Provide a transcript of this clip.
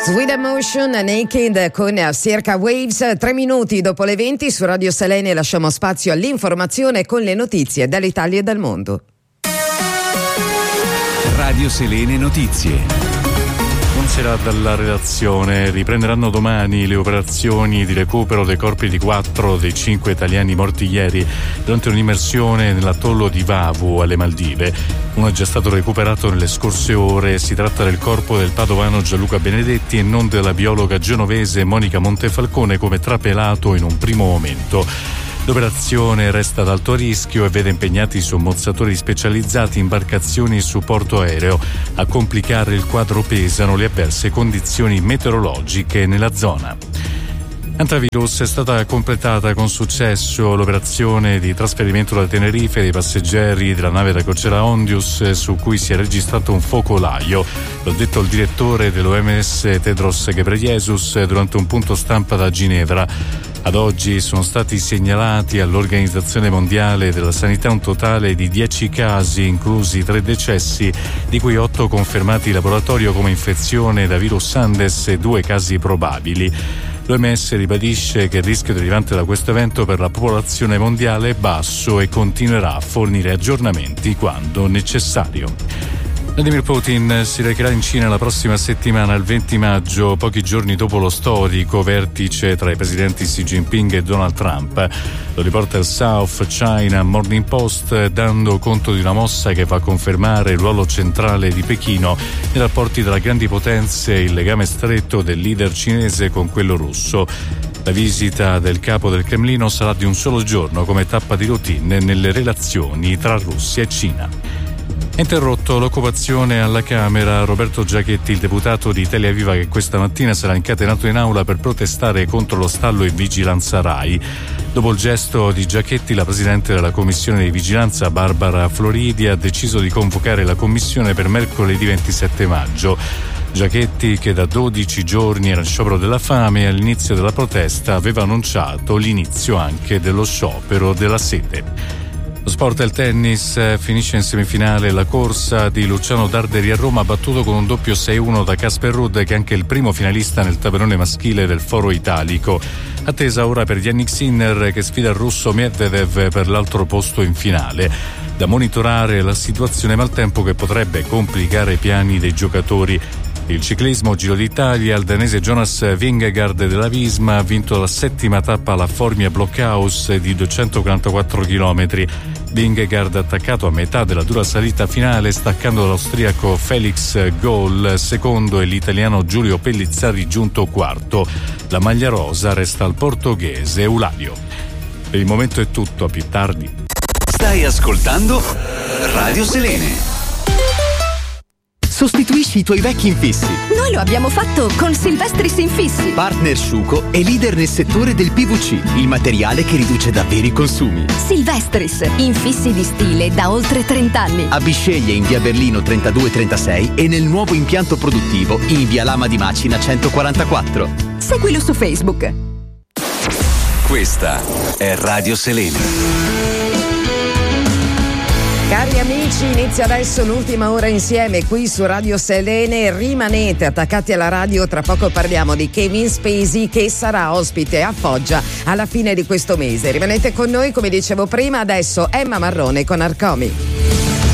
Sweet Emotion Naked con Circa Waves. 3 minuti dopo le 20 su Radio Selene lasciamo spazio all'informazione con le notizie dall'Italia e dal mondo. Radio Selene Notizie. Buonasera dalla redazione. Riprenderanno domani le operazioni di recupero dei corpi di 4 dei 5 italiani morti ieri durante un'immersione nell'atollo di Vavu alle Maldive. Uno è già stato recuperato nelle scorse ore. Si tratta del corpo del padovano Gianluca Benedetti e non della biologa genovese Monica Montefalcone, come trapelato in un primo momento. L'operazione resta ad alto rischio e vede impegnati sommozzatori specializzati, imbarcazioni e supporto aereo. A complicare il quadro pesano le avverse condizioni meteorologiche nella zona. Antravirus è stata completata con successo l'operazione di trasferimento da Tenerife dei passeggeri della nave da crociera Ondius, su cui si è registrato un focolaio. L'ha detto il direttore dell'OMS Tedros Ghebreyesus durante un punto stampa da Ginevra. Ad oggi sono stati segnalati all'Organizzazione Mondiale della Sanità un totale di 10 casi, inclusi 3 decessi, di cui 8 confermati in laboratorio come infezione da virus Andes e 2 casi probabili. L'OMS ribadisce che il rischio derivante da questo evento per la popolazione mondiale è basso e continuerà a fornire aggiornamenti quando necessario. Vladimir Putin si recherà in Cina la prossima settimana, il 20 maggio, pochi giorni dopo lo storico vertice tra i presidenti Xi Jinping e Donald Trump. Lo riporta il South China Morning Post, dando conto di una mossa che va a confermare il ruolo centrale di Pechino nei rapporti tra grandi potenze e il legame stretto del leader cinese con quello russo. La visita del capo del Cremlino sarà di un solo giorno come tappa di routine nelle relazioni tra Russia e Cina. Interrotto l'occupazione alla Camera, Roberto Giachetti, il deputato di Italia Viva che questa mattina sarà incatenato in aula per protestare contro lo stallo in vigilanza RAI. Dopo il gesto di Giachetti, la presidente della commissione di vigilanza Barbara Floridi ha deciso di convocare la commissione per mercoledì 27 maggio. Giachetti, che da 12 giorni era in sciopero della fame e all'inizio della protesta aveva annunciato l'inizio anche dello sciopero della sete. Lo sport e il tennis, finisce in semifinale la corsa di Luciano Darderi a Roma, battuto con un doppio 6-1 da Casper Ruud, che è anche il primo finalista nel tabellone maschile del Foro Italico. Attesa ora per Yannick Sinner, che sfida il russo Medvedev per l'altro posto in finale. Da monitorare la situazione maltempo che potrebbe complicare i piani dei giocatori. Il ciclismo Giro d'Italia, il danese Jonas Vingegaard della Visma ha vinto la 7ª tappa alla Formia Blockhaus di 244 km. Vingegaard, attaccato a metà della dura salita finale, staccando dall'austriaco Felix Gall secondo e l'italiano Giulio Pellizzari giunto quarto. La maglia rosa resta al portoghese Eulario. Per il momento è tutto, a più tardi. Stai ascoltando Radio Selene. Sostituisci i tuoi vecchi infissi. Noi lo abbiamo fatto con Silvestris Infissi. Partner Sciuco e leader nel settore del PVC, il materiale che riduce davvero i consumi. Silvestris, infissi di stile da oltre 30 anni. A Bisceglie in via Berlino 3236 e nel nuovo impianto produttivo in via Lama di Macina 144. Seguilo su Facebook. Questa è Radio Selene. Cari amici, inizia adesso l'ultima ora insieme qui su Radio Selene. Rimanete attaccati alla radio, tra poco parliamo di Kevin Spacey, che sarà ospite a Foggia alla fine di questo mese. Rimanete con noi, come dicevo prima, adesso Emma Marrone con Arcomi.